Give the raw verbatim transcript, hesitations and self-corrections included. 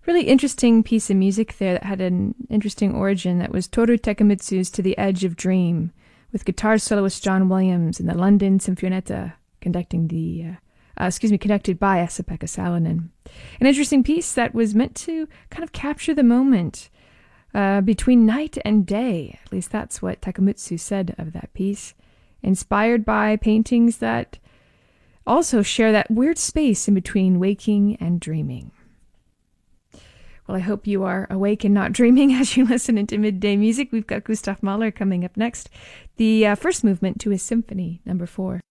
Really interesting piece of music there that had an interesting origin. That was Toru Takemitsu's To the Edge of Dream, with guitar soloist John Williams and the London Sinfonietta conducting the, uh, uh, excuse me, conducted by Esa-Pekka Salonen. An interesting piece that was meant to kind of capture the moment uh, between night and day. At least that's what Takemitsu said of that piece. Inspired by paintings that also share that weird space in between waking and dreaming. Well, I hope you are awake and not dreaming as you listen into Midday Music. We've got Gustav Mahler coming up next. The uh, first movement to his symphony, number four.